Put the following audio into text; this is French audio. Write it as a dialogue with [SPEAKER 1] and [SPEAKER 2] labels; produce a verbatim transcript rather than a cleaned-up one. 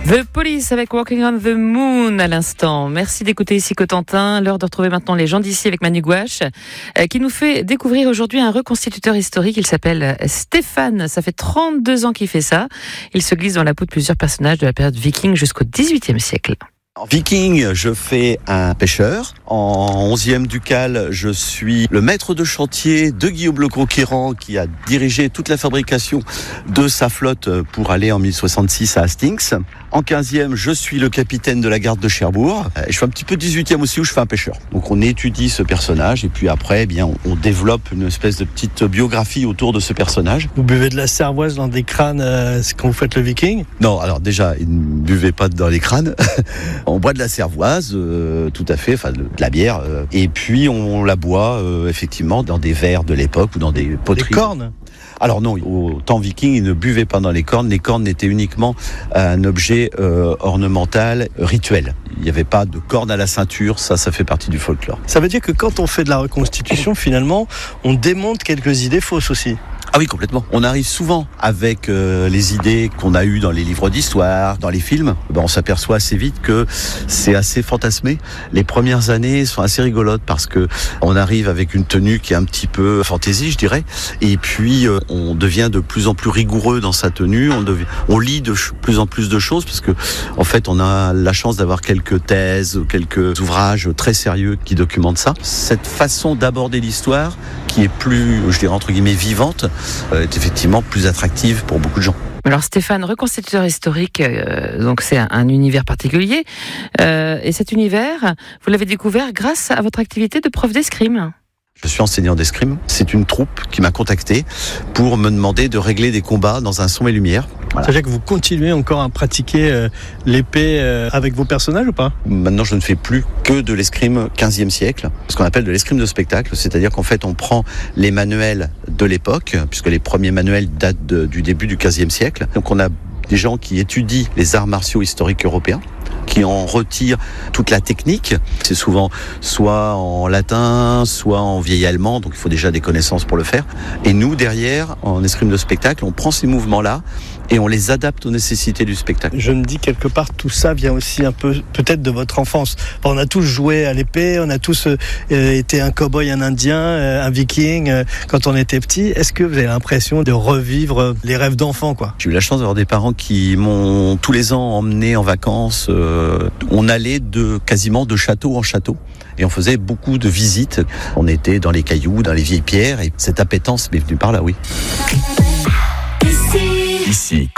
[SPEAKER 1] The Police avec Walking on the Moon à l'instant. Merci d'écouter ici Cotentin. L'heure de retrouver maintenant les gens d'ici avec Manu Gouache, euh, qui nous fait découvrir aujourd'hui un reconstituteur historique. Il s'appelle Stéphane. Ça fait trente-deux ans qu'il fait ça. Il se glisse dans la peau de plusieurs personnages de la période viking jusqu'au dix-huitième siècle.
[SPEAKER 2] En viking, je fais un pêcheur. En onzième ducal, je suis le maître de chantier de Guillaume Le Conquérant qui a dirigé toute la fabrication de sa flotte pour aller en mille soixante-six à Hastings. En quinzième, je suis le capitaine de la garde de Cherbourg. Et je fais un petit peu dix-huitième aussi où je fais un pêcheur. Donc on étudie ce personnage et puis après, eh bien, on développe une espèce de petite biographie autour de ce personnage.
[SPEAKER 3] Vous buvez de la cervoise dans des crânes euh, quand vous faites le viking ?
[SPEAKER 2] Non, alors déjà, il ne buvait pas dans les crânes. On boit de la cervoise, euh, tout à fait, enfin de la bière. Euh, et puis on la boit euh, effectivement dans des verres de l'époque ou dans des poteries.
[SPEAKER 3] Des cornes ?
[SPEAKER 2] Alors non, au temps viking, ils ne buvaient pas dans les cornes. Les cornes n'étaient uniquement un objet euh, ornemental, rituel. Il n'y avait pas de cornes à la ceinture, ça, ça fait partie du folklore.
[SPEAKER 3] Ça veut dire que quand on fait de la reconstitution, finalement, on démonte quelques idées fausses aussi.
[SPEAKER 2] Ah oui, complètement. On arrive souvent avec euh, les idées qu'on a eues dans les livres d'histoire, dans les films. Ben, on s'aperçoit assez vite que c'est assez fantasmé. Les premières années sont assez rigolotes parce que on arrive avec une tenue qui est un petit peu fantaisie, je dirais. Et puis, euh, on devient de plus en plus rigoureux dans sa tenue. On, devient, on lit de ch- plus en plus de choses parce que, en fait, on a la chance d'avoir quelques thèses, quelques ouvrages très sérieux qui documentent ça. Cette façon d'aborder l'histoire, qui est plus, je dirais, entre guillemets, vivante, est effectivement plus attractive pour beaucoup de gens.
[SPEAKER 1] Alors Stéphane, reconstituteur historique, euh, donc c'est un, un univers particulier. Euh, et cet univers, vous l'avez découvert grâce à votre activité de prof d'escrime.
[SPEAKER 2] Je suis enseignant d'escrime. C'est une troupe qui m'a contacté pour me demander de régler des combats dans un son et lumière. Voilà.
[SPEAKER 3] Ça veut dire que vous continuez encore à pratiquer euh, l'épée euh, avec vos personnages ou pas ?
[SPEAKER 2] Maintenant, je ne fais plus que de l'escrime quinzième siècle, ce qu'on appelle de l'escrime de spectacle. C'est-à-dire qu'en fait, on prend les manuels de l'époque, puisque les premiers manuels datent de, du début du quinzième siècle. Donc on a des gens qui étudient les arts martiaux historiques européens, qui en retirent toute la technique. C'est souvent soit en latin, soit en vieil allemand, donc il faut déjà des connaissances pour le faire. Et nous, derrière, en escrime de spectacle, on prend ces mouvements-là et on les adapte aux nécessités du spectacle.
[SPEAKER 3] Je me dis quelque part, tout ça vient aussi un peu peut-être de votre enfance. Enfin, on a tous joué à l'épée, on a tous euh, été un cow-boy, un indien, euh, un viking euh, quand on était petit. Est-ce que vous avez l'impression de revivre les rêves d'enfant, quoi ?
[SPEAKER 2] J'ai eu la chance d'avoir des parents qui m'ont tous les ans emmené en vacances. Euh, on allait de quasiment de château en château. Et on faisait beaucoup de visites. On était dans les cailloux, dans les vieilles pierres. Et cette appétence m'est venue par là, oui.
[SPEAKER 4] Ici,